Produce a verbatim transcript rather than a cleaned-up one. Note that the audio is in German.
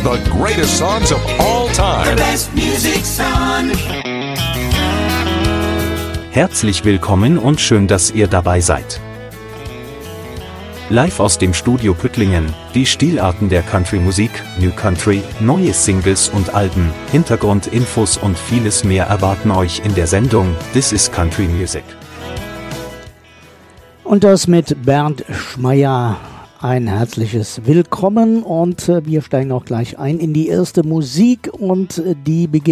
the greatest songs of all time. The best music's on. Herzlich willkommen und schön, dass ihr dabei seid. Live aus dem Studio Püttlingen, die Stilarten der Country-Musik, New Country, neue Singles und Alben, Hintergrundinfos und vieles mehr erwarten euch in der Sendung This is Country Music. Und das mit Bernd Schmeyer. Ein herzliches Willkommen und wir steigen auch gleich ein in die erste Musik und die beginnt